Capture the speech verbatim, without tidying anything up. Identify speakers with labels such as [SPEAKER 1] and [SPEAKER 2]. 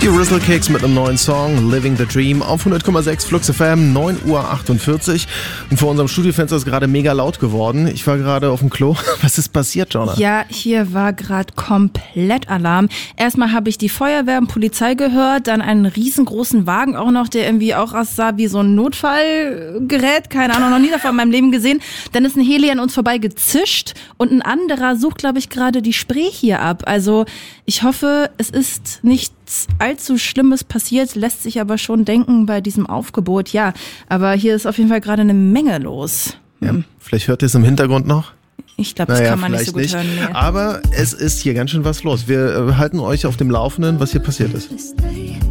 [SPEAKER 1] Die Rizzle Kicks mit einem neuen Song, Living the Dream, auf hundert Komma sechs Flux F M, neun Uhr achtundvierzig. Und vor unserem Studiofenster ist gerade mega laut geworden. Ich war gerade auf dem Klo. Was ist passiert, Jonah?
[SPEAKER 2] Ja, hier war gerade komplett Alarm. Erstmal habe ich die Feuerwehr und Polizei gehört, dann einen riesengroßen Wagen auch noch, der irgendwie auch aussah wie so ein Notfallgerät. Keine Ahnung, noch nie davon in meinem Leben gesehen. Dann ist ein Heli an uns vorbei gezischt und ein anderer sucht, glaube ich, gerade die Spree hier ab. Also ich hoffe, es ist nichts allzu Schlimmes passiert, lässt sich aber schon denken bei diesem Aufgebot. Ja, aber hier ist auf jeden Fall gerade eine Menge los.
[SPEAKER 1] Ja, vielleicht hört ihr es im Hintergrund noch.
[SPEAKER 2] Ich glaube, das
[SPEAKER 1] naja,
[SPEAKER 2] kann man nicht so gut
[SPEAKER 1] nicht.
[SPEAKER 2] hören. Nee.
[SPEAKER 1] Aber es ist hier ganz schön was los. Wir äh, halten euch auf dem Laufenden, was hier passiert ist.